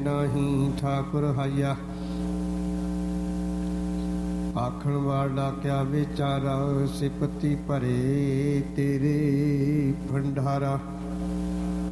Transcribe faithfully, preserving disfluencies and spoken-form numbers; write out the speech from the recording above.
नाही ठाकुर हाया। आखण वाला क्या विचारा, सिपति भरे तेरे भंडारा।